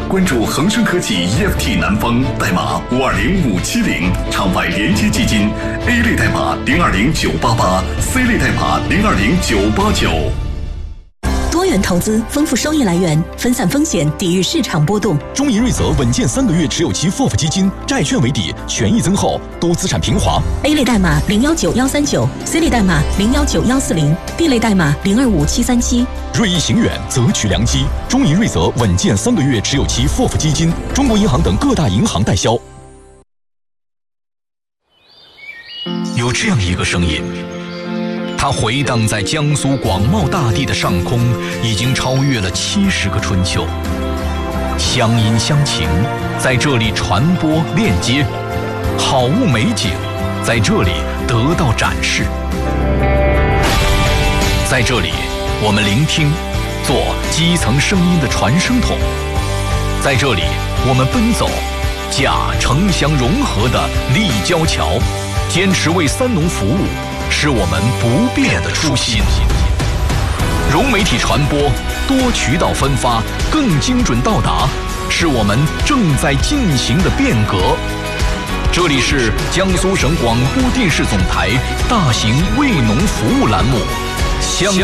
关注恒生科技 EFT 南方代码520570，场外连接基金 A 类代码020988，C 类代码020989。 多元投资，丰富收益来源，分散风险，抵御市场波动。 中银瑞泽稳健3个月持有期 FOF 基金，债券为底，权益增厚，多资产平滑。 A 类代码019139，C 类代码019140，D 类代码025737。 锐意行远，择取良机。中银瑞泽稳健3个月持有期 FOF 基金，中国银行等各大银行代销。 有这样一个声音，它回荡在江苏广袤大地的上空，已经超越了70个春秋。乡音乡情在这里传播链接，好物美景在这里得到展示。在这里，我们聆听，做基层声音的传声筒。在这里，我们奔走，架城乡融合的立交桥，坚持为三农服务，是我们不变的初心。融媒体传播，多渠道分发，更精准到达，是我们正在进行的变革。这里是江苏省广播电视总台大型为农服务栏目。